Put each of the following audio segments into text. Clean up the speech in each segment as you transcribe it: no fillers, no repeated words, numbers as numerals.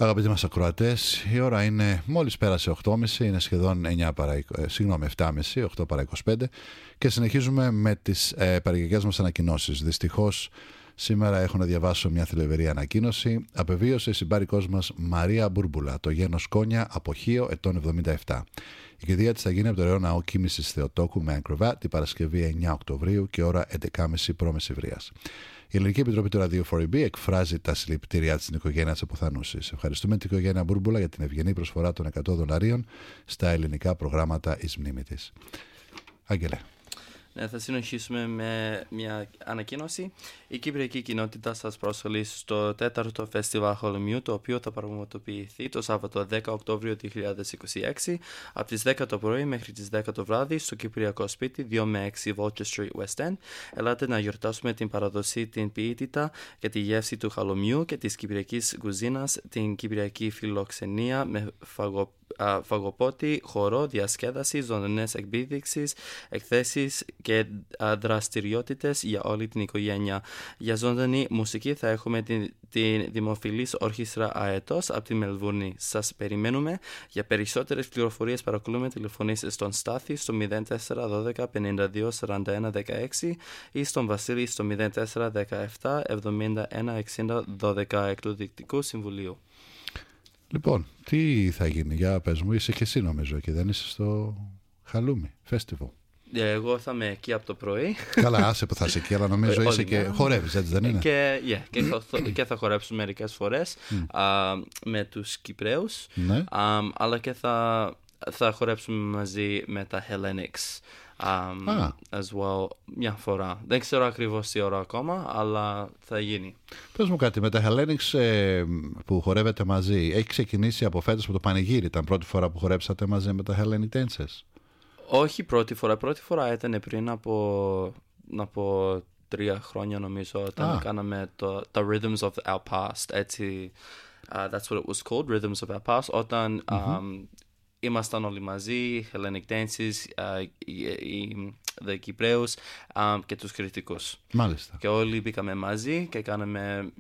Αγαπητοί μας ακροατές, η ώρα είναι μόλις πέρασε 8.30, είναι σχεδόν 7.30, 8 παρά 25 και συνεχίζουμε με τις παραγωγικές μας ανακοινώσεις. Δυστυχώς σήμερα έχω να διαβάσω μια θλιβερή ανακοίνωση. Απεβίωσε η συμπάρικός μας Μαρία Μπούρμπουλα, το γένος Κόνια, αποχείο ετών 77. Η κηδεία της θα γίνει από το Ωραίο Ναό Κοίμησης Θεοτόκου με Αγκροβά την Παρασκευή 9 Οκτωβρίου και ώρα 11.30 π.Μ. Η Ελληνική Επιτροπή του Ραδίου 4B εκφράζει τα συλληπιτήριά της στην οικογένεια της αποθανούσης. Ευχαριστούμε την οικογένεια Μπούρμπουλα για την ευγενή προσφορά των $100 στα ελληνικά προγράμματα εις μνήμη της. Άγγελε. Ναι, θα συνεχίσουμε με μια ανακοίνωση. Η Κυπριακή Κοινότητα σας προσφέρει στο 4ο Φεστιβάλ Χολομιού, το οποίο θα πραγματοποιηθεί το Σάββατο 10 Οκτώβριο 2026 από τις 10 το πρωί μέχρι τις 10 το βράδυ στο Κυπριακό Σπίτι 2 με 6 Vulture Street West End. Ελάτε να γιορτάσουμε την παραδοσή, την ποιότητα και τη γεύση του χαλομιού και της κυπριακής κουζίνας, την κυπριακή φιλοξενία με φαγοπότη, χορό, διασκέδαση, ζωντανές εκδηλώσεις, εκθέσεις και δραστηριότητες για όλη την οικογένεια. Για ζωντανή μουσική θα έχουμε την δημοφιλής ορχήστρα Αετός από τη Μελβούρνη. Σας περιμένουμε. Για περισσότερες πληροφορίες παρακαλούμε τηλεφωνήστε στον Στάθη στο 0412 52 41 16 ή στον Βασίλη στο 0417 71 60 12 εκ του Διοικητικού Συμβουλίου. Λοιπόν, τι θα γίνει, για πες μου, είσαι και εσύ νομίζω και δεν είσαι στο Χαλούμι Festival. Εγώ θα είμαι εκεί από το πρωί. Καλά, άσε που θα είσαι εκεί, αλλά νομίζω είσαι και χορεύεις, έτσι δεν είναι? Και θα χορέψουμε μερικές φορές με τους Κυπραίους, ναι. Αλλά και θα χορέψουμε μαζί με τα Hellenics as well μια φορά. Δεν ξέρω ακριβώς τι ώρα ακόμα, αλλά θα γίνει. Πες μου κάτι, με τα Hellenics που χορεύετε μαζί, έχει ξεκινήσει από φέτος από το πανηγύρι? Ήταν πρώτη φορά που χορέψατε μαζί με τα Hellenic Dances? Όχι πρώτη φορά. Πρώτη φορά ήταν πριν από 3 χρόνια νομίζω, όταν κάναμε τα Rhythms of Our Past, έτσι, that's what it was called, Rhythms of Our Past, όταν ήμασταν όλοι μαζί, Hellenic Dances, οι Κυπραίους και τους κριτικούς. Μάλιστα. Και όλοι μπήκαμε μαζί και κάναμε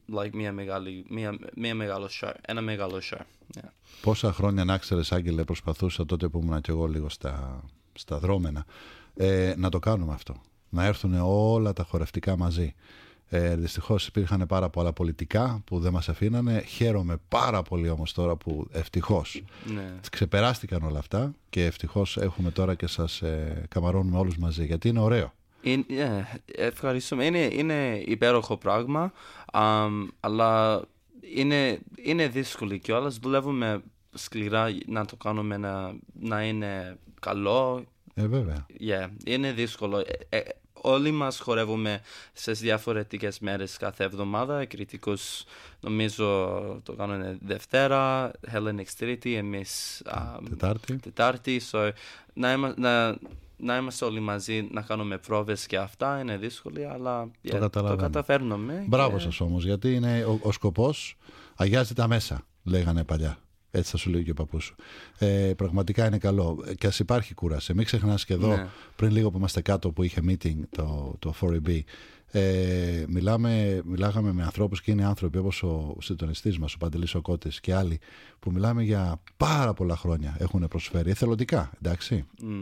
ένα μεγάλο show. Yeah. Πόσα χρόνια, να ξέρεις, Άγγελε, προσπαθούσα τότε που ήμουν και εγώ λίγο στα δρόμενα να το κάνουμε αυτό. Να έρθουν όλα τα χορευτικά μαζί. Δυστυχώς υπήρχαν πάρα πολλά πολιτικά που δεν μας αφήνανε. Χαίρομαι πάρα πολύ όμως τώρα που ευτυχώς ξεπεράστηκαν όλα αυτά και ευτυχώς έχουμε τώρα και σας καμαρώνουμε όλους μαζί, γιατί είναι ωραίο. Ευχαριστούμε. Είναι υπέροχο πράγμα, αλλά είναι δύσκολο κιόλας. Δουλεύουμε σκληρά να το κάνουμε να είναι καλό. Βέβαια. Είναι δύσκολο. Όλοι μας χορεύουμε σε διαφορετικές μέρες κάθε εβδομάδα. Οι κριτικούς νομίζω το κάνουν Δευτέρα, Hellenics Τρίτη, εμείς Τετάρτη. So, να είμαστε όλοι μαζί, να κάνουμε πρόβες και αυτά είναι δύσκολο, αλλά το καταφέρνουμε. Μπράβο σας όμως, γιατί είναι ο σκοπός αγιάζει τα μέσα, λέγανε παλιά. Έτσι θα σου λέει και ο παππούς σου. Πραγματικά είναι καλό. Και ας υπάρχει κούραση. Μην ξεχνάς και εδώ, πριν λίγο που είμαστε κάτω που είχε meeting το 4EB, μιλάγαμε με ανθρώπους και είναι άνθρωποι όπως ο συντονιστής μας, ο Παντελής ο Κώτης και άλλοι, που μιλάμε για πάρα πολλά χρόνια. Έχουν προσφέρει εθελοντικά, εντάξει,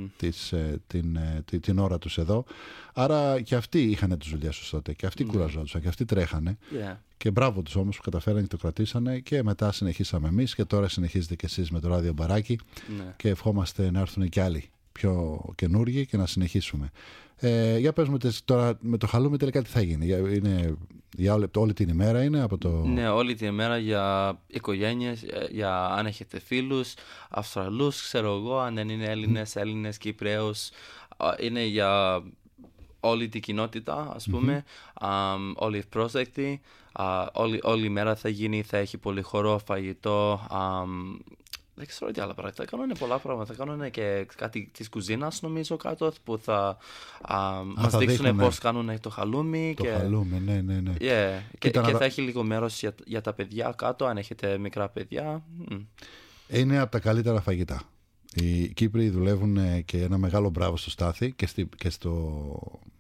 την ώρα τους εδώ. Άρα και αυτοί είχαν τις δουλειές τους τότε και αυτοί κουραζόντουσαν και αυτοί τρέχανε. Και μπράβο τους όμως που καταφέρανε και το κρατήσανε και μετά συνεχίσαμε εμείς και τώρα συνεχίζετε και εσείς με το ράδιο μπαράκι και ευχόμαστε να έρθουν και άλλοι πιο καινούργοι και να συνεχίσουμε. Για πες μου τώρα με το Χαλούμι τελικά τι θα γίνει? Είναι για όλη την ημέρα είναι από το... Ναι, όλη την ημέρα για οικογένειες, για αν έχετε φίλους, Αυστραλούς, ξέρω εγώ, αν δεν είναι Έλληνες, Κυπραίους, είναι για όλη την κοινότητα, ας πούμε, όλοι ευπρόσδεκτοι, όλη η μέρα θα γίνει, θα έχει πολύ χορό, φαγητό, δεν ξέρω τι άλλα πράγματα. Θα κάνουν πολλά πράγματα. Θα κάνουν και κάτι της κουζίνας νομίζω κάτω που θα μας δείξουν πώς κάνουν το χαλούμι. Χαλούμι, ναι. Και θα έχει λίγο μέρος για τα παιδιά κάτω, αν έχετε μικρά παιδιά. Είναι από τα καλύτερα φαγητά. Οι Κύπροι δουλεύουν και ένα μεγάλο μπράβο στο Στάθη και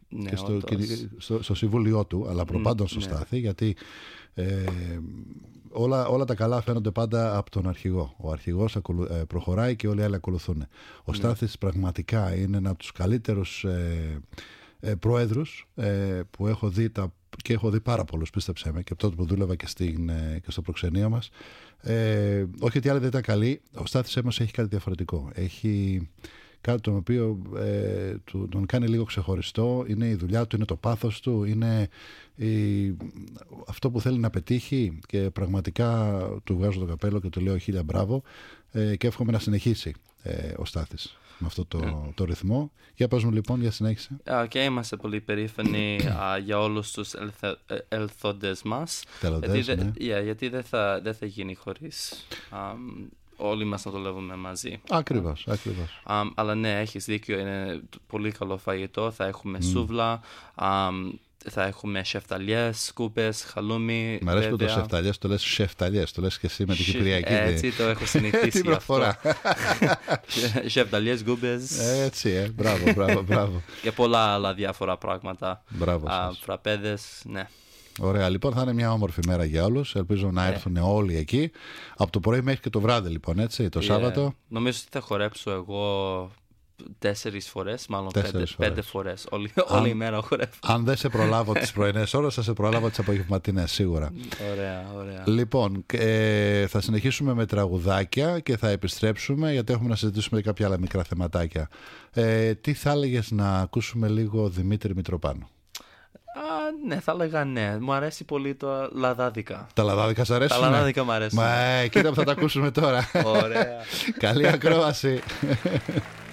στο συμβούλιο του, αλλά προπάντων στο Στάθη, γιατί όλα τα καλά φαίνονται πάντα από τον αρχηγό. Ο αρχηγός προχωράει και όλοι οι άλλοι ακολουθούν. Ο Στάθης πραγματικά είναι ένα από τους καλύτερους προέδρους που έχω δει και έχω δει πάρα πολλούς, πίστεψέ με, και από τότε που δούλευα και στο προξενείο μας. Όχι ότι άλλοι δεν ήταν καλοί, ο Στάθης όμως έχει κάτι διαφορετικό. Έχει κάτι το οποίο τον κάνει λίγο ξεχωριστό, είναι η δουλειά του, είναι το πάθος του, είναι αυτό που θέλει να πετύχει, και πραγματικά του βγάζω το καπέλο και του λέω 1000 μπράβο, και εύχομαι να συνεχίσει ο Στάθης με αυτό το ρυθμό. Για πες μου λοιπόν, για συνέχιση. Και είμαστε πολύ περήφανοι για όλους τους ελθόντες μας. Γιατί δεν θα γίνει χωρίς όλοι μας να δουλεύουμε μαζί. Ακριβώς. Αλλά ναι, έχεις δίκιο, είναι πολύ καλό φαγητό. Θα έχουμε σούβλα, θα έχουμε σεφταλιές, σκούπες, χαλούμι. Μ' αρέσει που το σεφταλιές το λες σεφταλιές, το λες και εσύ με την Κυπριακή. Έτσι το έχω συνηθίσει. Τι προφορά. Σεφταλιές, σκούπες. Έτσι, μπράβο. Και πολλά άλλα διάφορα πράγματα. Μπράβο σας. Φραπέδες, ναι. Ωραία, λοιπόν, θα είναι μια όμορφη μέρα για όλους. Ελπίζω να έρθουν όλοι εκεί. Από το πρωί μέχρι και το βράδυ, λοιπόν, έτσι, το Σάββατο. Νομίζω ότι θα χορέψω εγώ 4 φορές, μάλλον 5 φορές. Όλη η μέρα χορεύω. Αν δεν σε προλάβω τις πρωινές ώρες, θα σε προλάβω τις απογευματινές, σίγουρα. Ωραία. Λοιπόν, θα συνεχίσουμε με τραγουδάκια και θα επιστρέψουμε, γιατί έχουμε να συζητήσουμε και κάποια άλλα μικρά θεματάκια. Τι θα έλεγες να ακούσουμε λίγο Δημήτρη Μητροπάνου? Ναι, θα έλεγα ναι. Μου αρέσει πολύ το λαδάδικα. Τα λαδάδικα σ' αρέσουν? Τα λαδάδικα μου αρέσουν. Κοίτα που θα τα ακούσουμε τώρα. Ωραία. Καλή ακρόαση.